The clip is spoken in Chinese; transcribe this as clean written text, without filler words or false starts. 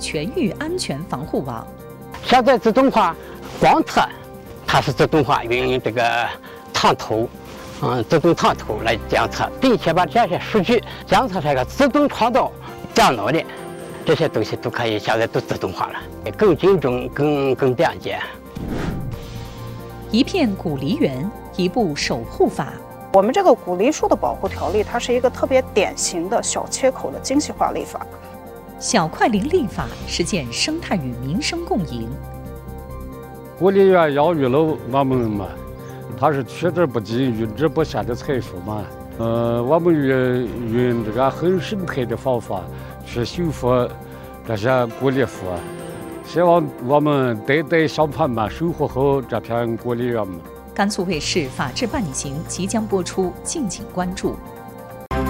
全域安全防护网。 现在自动化光测，它是自动化运用这个探头，自动探头来监测，并且把这些数据监测成一个自动传到电脑里，这些东西都可以现在都自动化了，更精准、更便捷。 一片古梨园，一部守护法。 我们这个古梨树的保护条例，它是一个特别典型的小切口的精细化立法。 小块林立法，实践生态与民生共赢。 古梨园养育了我们嘛，它是取之不尽、用之不竭的财富嘛。我们用这个很生态的方法去修复这些古梨树，希望我们代代相传嘛，守护好这片古梨园嘛。 甘肃卫视《法治伴你行》即将播出，敬请关注。